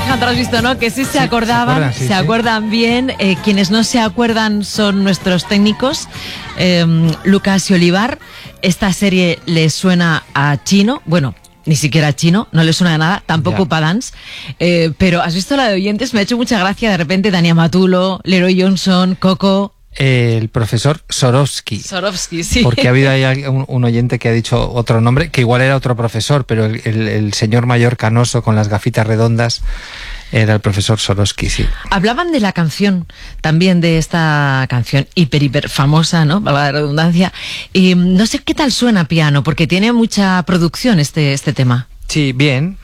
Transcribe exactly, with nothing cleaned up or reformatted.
Alejandro, has visto, ¿no? Que sí se Sí, acordaban, se acuerdan, sí, se sí. acuerdan bien. Eh, quienes no se acuerdan son nuestros técnicos, eh, Lucas y Olivar. Esta serie les suena a chino, bueno, ni siquiera chino, no le suena de nada, tampoco Ya. para dance. Eh, pero has visto la de oyentes, me ha hecho mucha gracia de repente Tania Matulo, Leroy Johnson, Coco. El profesor Swarovski. Swarovski, sí. Porque ha habido ahí un, un oyente que ha dicho otro nombre, que igual era otro profesor, pero el, el, el señor mayor canoso con las gafitas redondas era el profesor Swarovski, sí. Hablaban de la canción, también de esta canción hiper, hiper famosa, ¿no? Valga la redundancia. Y no sé qué tal suena piano, porque tiene mucha producción este, este tema. Sí, bien.